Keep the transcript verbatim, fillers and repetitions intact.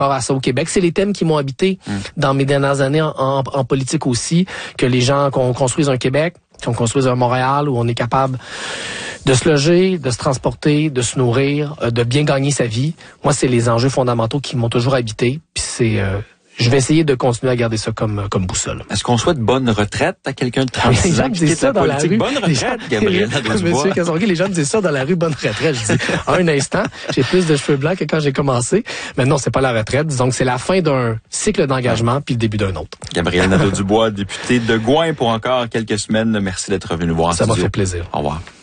rapport à ça au Québec. C'est les thèmes qui m'ont habité mmh. dans mes dernières années en, en, en politique aussi, que les gens, qu'on construise un Québec, qu'on construise un Montréal où on est capable de se loger, de se transporter, de se nourrir, euh, de bien gagner sa vie. Moi, c'est les enjeux fondamentaux qui m'ont toujours habité. Puis c'est, euh, je vais essayer de continuer à garder ça comme comme boussole. Est-ce qu'on souhaite bonne retraite à quelqu'un de trente-six ans qui quitte la politique? Bonne retraite, Gabriel Nadeau-Dubois. Monsieur Castonguay, les gens me disent ça dans la rue, bonne retraite. Je dis, un instant, j'ai plus de cheveux blancs que quand j'ai commencé. Mais non, c'est pas la retraite. Disons que c'est la fin d'un cycle d'engagement puis le début d'un autre. Gabriel Nadeau-Dubois, député de Gouin pour encore quelques semaines. Merci d'être venu voir en Ça studio. m'a fait plaisir. Au revoir.